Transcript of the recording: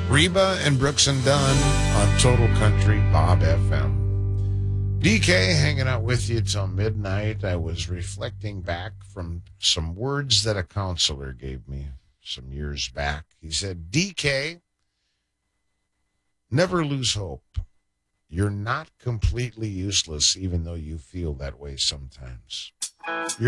Reba and Brooks and Dunn on Total Country Bob FM. DK hanging out with you till midnight. I was reflecting back from some words that a counselor gave me some years back. He said, DK, never lose hope. You're not completely useless, even though you feel that way sometimes.